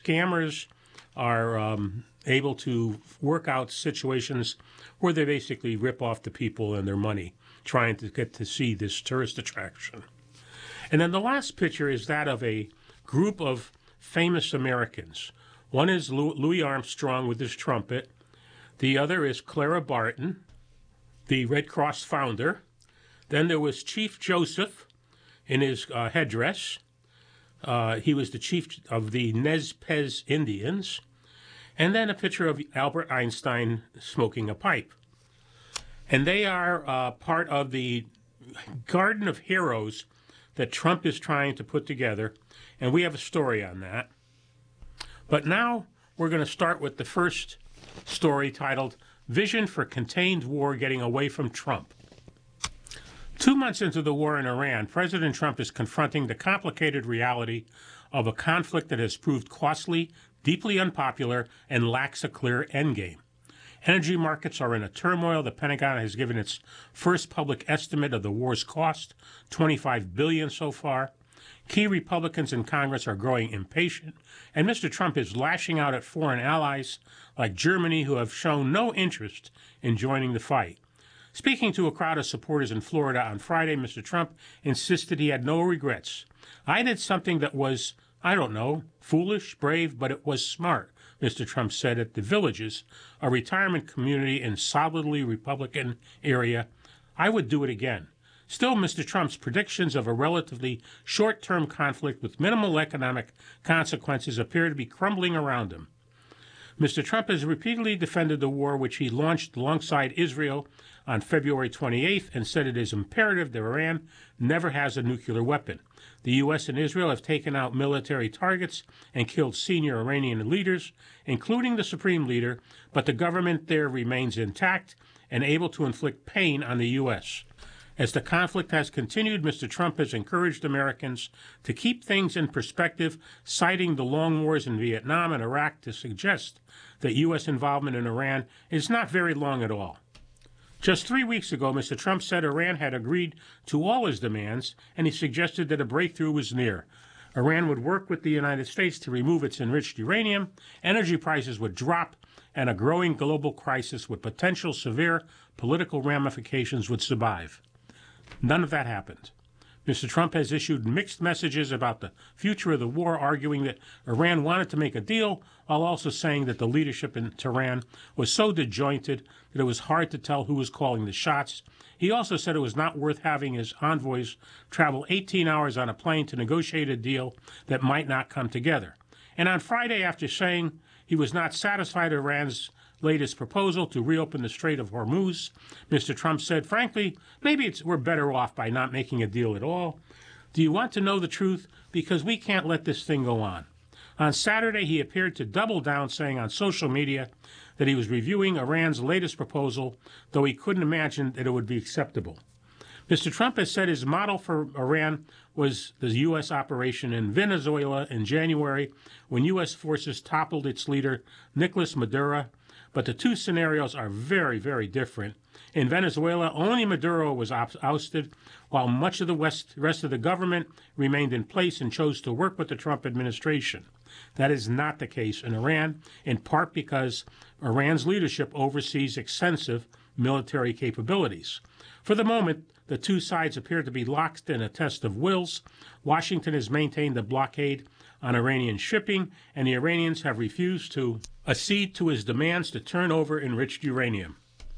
Scammers are able to work out situations where they basically rip off the people and their money, trying to get to see this tourist attraction. And then the last picture is that of a group of famous Americans. One is Louis Armstrong with his trumpet. The other is Clara Barton, the Red Cross founder. Then there was Chief Joseph in his headdress. He was the chief of the Nez Perce Indians. And then a picture of Albert Einstein smoking a pipe. And they are part of the Garden of Heroes that Trump is trying to put together. And we have a story on that. But now we're going to start with the first story titled, Vision for Contained War Getting Away from Trump. 2 months into the war in Iran, President Trump is confronting the complicated reality of a conflict that has proved costly, deeply unpopular, and lacks a clear endgame. Energy markets are in a turmoil. The Pentagon has given its first public estimate of the war's cost, $25 billion so far. Key Republicans in Congress are growing impatient, and Mr. Trump is lashing out at foreign allies like Germany, who have shown no interest in joining the fight. Speaking to a crowd of supporters in Florida on Friday, Mr. Trump insisted he had no regrets. I did something that was, I don't know, foolish, brave, but it was smart, Mr. Trump said at the Villages, a retirement community in solidly Republican area. I would do it again. Still, Mr. Trump's predictions of a relatively short-term conflict with minimal economic consequences appear to be crumbling around him. Mr. Trump has repeatedly defended the war, which he launched alongside Israel on February 28th, and said it is imperative that Iran never has a nuclear weapon. The U.S. and Israel have taken out military targets and killed senior Iranian leaders, including the supreme leader, but the government there remains intact and able to inflict pain on the U.S. As the conflict has continued, Mr. Trump has encouraged Americans to keep things in perspective, citing the long wars in Vietnam and Iraq to suggest that U.S. involvement in Iran is not very long at all. Just 3 weeks ago, Mr. Trump said Iran had agreed to all his demands, and he suggested that a breakthrough was near. Iran would work with the United States to remove its enriched uranium, energy prices would drop, and a growing global crisis with potential severe political ramifications would survive. None of that happened. Mr. Trump has issued mixed messages about the future of the war, arguing that Iran wanted to make a deal, while also saying that the leadership in Tehran was so disjointed that it was hard to tell who was calling the shots. He also said it was not worth having his envoys travel 18 hours on a plane to negotiate a deal that might not come together. And on Friday, after saying he was not satisfied with Iran's latest proposal to reopen the Strait of Hormuz, Mr. Trump said, frankly, maybe we're better off by not making a deal at all. Do you want to know the truth? Because we can't let this thing go on. On Saturday, he appeared to double down, saying on social media that he was reviewing Iran's latest proposal, though he couldn't imagine that it would be acceptable. Mr. Trump has said his model for Iran was the U.S. operation in Venezuela in January, when U.S. forces toppled its leader, Nicolas Maduro. But the two scenarios are very, very different. In Venezuela, only Maduro was ousted, while much of the rest of the government remained in place and chose to work with the Trump administration. That is not the case in Iran, in part because Iran's leadership oversees extensive military capabilities. For the moment, the two sides appear to be locked in a test of wills. Washington has maintained a blockade on Iranian shipping, and the Iranians have refused to accede to his demands to turn over enriched uranium.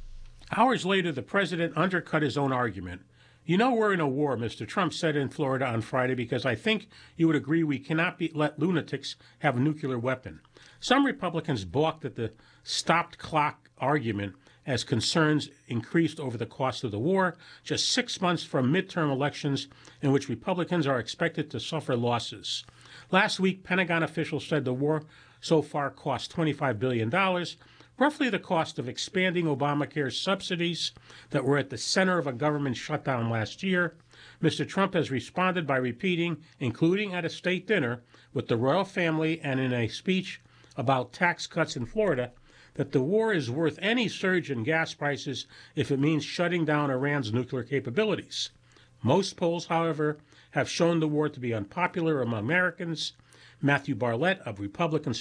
Hours later, the president undercut his own argument. You know we're in a war, Mr. Trump said in Florida on Friday, because I think you would agree we cannot let lunatics have a nuclear weapon. Some Republicans balked at the stopped clock argument as concerns increased over the cost of the war, just 6 months from midterm elections in which Republicans are expected to suffer losses. Last week, Pentagon officials said the war so far cost $25 billion, roughly the cost of expanding Obamacare's subsidies that were at the center of a government shutdown last year. Mr. Trump has responded by repeating, including at a state dinner with the royal family and in a speech about tax cuts in Florida, that the war is worth any surge in gas prices if it means shutting down Iran's nuclear capabilities. Most polls, however, have shown the war to be unpopular among Americans. Matthew Bartlett of Republican